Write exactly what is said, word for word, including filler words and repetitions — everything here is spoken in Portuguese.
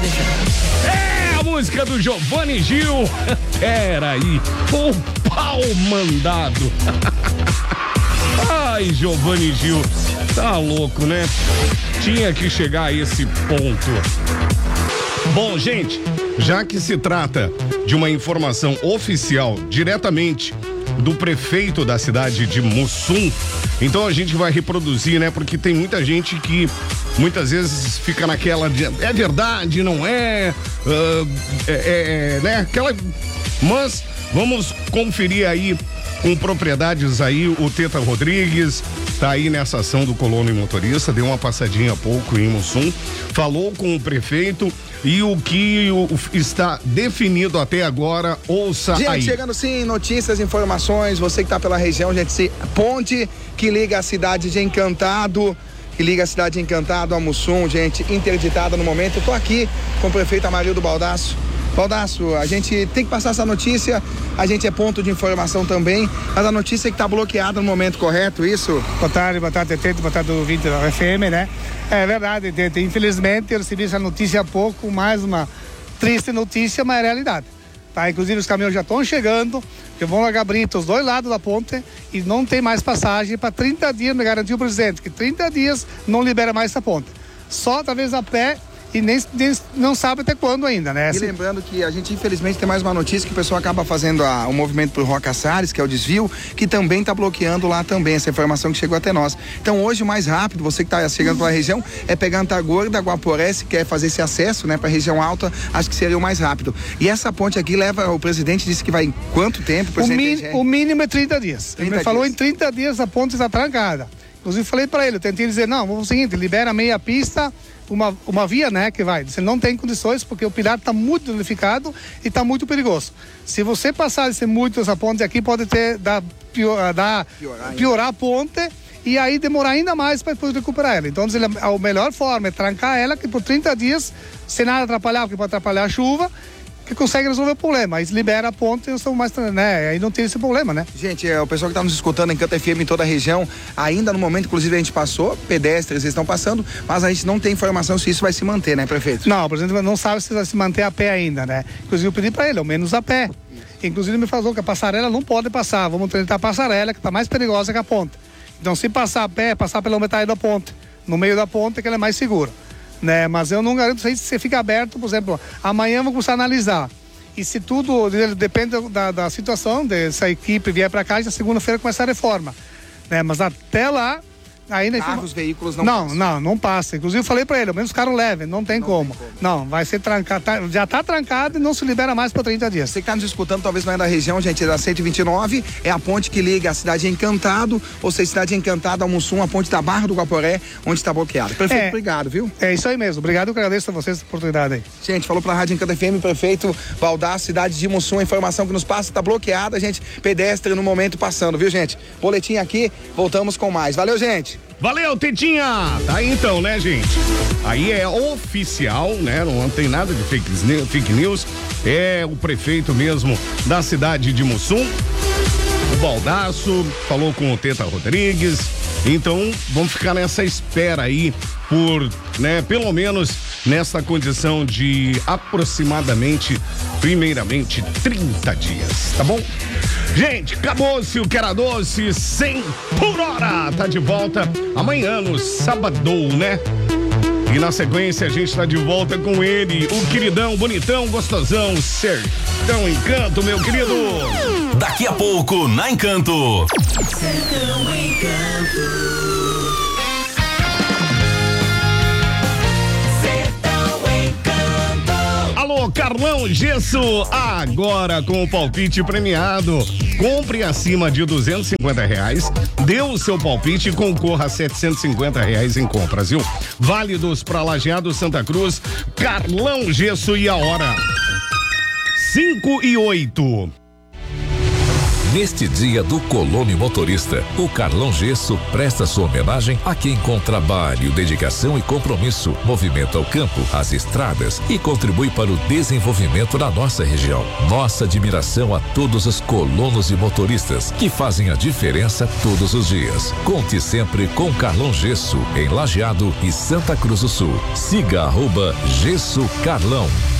É a música do Giovanni Gil. Peraí, o pau mandado. Ai, Giovanni Gil, tá louco, né? Tinha que chegar a esse ponto. Bom, gente, já que se trata de uma informação oficial diretamente do prefeito da cidade de Mussum, então a gente vai reproduzir, né? Porque tem muita gente que muitas vezes fica naquela de, é verdade, não é, uh, é, é, né? Aquela, mas vamos conferir aí com propriedades aí, o Teta Rodrigues tá aí nessa ação do Colono e Motorista, deu uma passadinha há pouco em Mussum, falou com o prefeito e o que o, está definido até agora, ouça gente, aí. Gente, chegando sim, notícias, informações, você que tá pela região, gente, se ponte que liga a cidade de Encantado, que liga a cidade de Encantado a Mussum, gente, interditada no momento. Eu tô aqui com o prefeito Amarildo Baldasso. Baldasso, a gente tem que passar essa notícia, a gente é ponto de informação também, mas a notícia é que está bloqueada no momento correto, isso? Boa tarde, boa tarde, Tete, boa tarde do ouvinte da F M, né? É verdade, Tete, infelizmente eu recebi essa notícia há pouco, mais uma triste notícia, mas é realidade. Tá? Inclusive os caminhões já estão chegando, que vão largar brita os dois lados da ponte e não tem mais passagem para trinta dias, me garantiu o presidente, que trinta dias não libera mais essa ponte. Só talvez a pé. E nem, nem não sabe até quando ainda, né? E lembrando que a gente infelizmente tem mais uma notícia que o pessoal acaba fazendo a, o movimento pro Roca Salles, que é o desvio, que também está bloqueando lá também, essa informação que chegou até nós. Então hoje o mais rápido, você que está chegando pela região, é pegar Antagorda, Guaporé, se quer fazer esse acesso, né, para a região alta, acho que seria o mais rápido. E essa ponte aqui leva, o presidente disse que vai em quanto tempo? O, mi, o mínimo é trinta dias. trinta Ele me dias. falou em trinta dias a ponte está trancada. Inclusive falei para ele, eu tentei dizer, não, vamos o seguinte, libera meia pista, Uma, uma via, né, que vai. Você não tem condições porque o pirata está muito danificado e está muito perigoso. Se você passar esse muito essa ponte aqui, pode ter, dar, pior, dar, piorar, piorar a ponte e aí demorar ainda mais para poder recuperar ela. Então, a melhor forma é trancar ela, que por trinta dias, sem nada atrapalhar, porque pode atrapalhar a chuva, que consegue resolver o problema. Aí libera a ponte e não mais, né? Aí não tem esse problema, né? Gente, é, o pessoal que está nos escutando em Canta F M em toda a região, ainda no momento, inclusive a gente passou, pedestres estão passando, mas a gente não tem informação se isso vai se manter, né, prefeito? Não, o presidente não sabe se vai se manter a pé ainda, né? Inclusive eu pedi para ele, ao menos a pé. Inclusive me falou que a passarela não pode passar, vamos tentar a passarela, que está mais perigosa que a ponte. Então se passar a pé, passar pela metade da ponte, no meio da ponte, que ela é mais segura. Né? Mas eu não garanto se você fica aberto, por exemplo, amanhã vamos começar a analisar. E se tudo depende da, da situação, de, se a equipe vier para cá, já segunda-feira começa a reforma. Né? Mas até lá, ainda... Carros, veículos não Não, passam. não, não passa. Inclusive eu falei para ele, ao menos os caras levem, não tem não como. Tem como. Não, vai ser trancado, tá, já está trancado e não se libera mais por trinta dias. Você que está nos escutando, talvez não é da região, gente, é da cento e vinte e nove, é a ponte que liga a cidade de Encantado, ou seja, cidade de Encantado ao Mussum, a ponte da Barra do Guaporé, onde está bloqueada. Prefeito, é, obrigado, viu? É isso aí mesmo, obrigado, eu agradeço a vocês a oportunidade aí. Gente, falou pra Rádio Encanta F M, prefeito Baldasso, cidade de Mussum, a informação que nos passa está bloqueada, gente, pedestre no momento passando, viu, gente? Boletim aqui, voltamos com mais. Valeu, gente! Valeu, Tetinha! Tá aí então, né, gente? Aí é oficial, né? Não tem nada de fake news, fake news. É o prefeito mesmo da cidade de Mussum, o Baldasso, falou com o Teta Rodrigues. Então, vamos ficar nessa espera aí por, né, pelo menos nessa condição de aproximadamente, primeiramente, trinta dias, tá bom? Gente, acabou-se o que era doce, cem por hora. Tá de volta amanhã no sabadão, né? E na sequência a gente tá de volta com ele, o queridão, bonitão, gostosão, Sertão Encanto, meu querido. Daqui a pouco, na Encanto. Sertão Encanto. Alô, Carlão Gesso, agora com o palpite premiado. Compre acima de duzentos e cinquenta reais, dê o seu palpite e concorra a setecentos e cinquenta reais em compras, viu? Válidos para Lajeado, Santa Cruz, Carlão Gesso e a hora cinco e oito. Neste dia do colono motorista, o Carlão Gesso presta sua homenagem a quem com trabalho, dedicação e compromisso movimenta o campo, as estradas e contribui para o desenvolvimento da nossa região. Nossa admiração a todos os colonos e motoristas que fazem a diferença todos os dias. Conte sempre com Carlão Gesso em Lajeado e Santa Cruz do Sul. Siga arroba Gesso Carlão.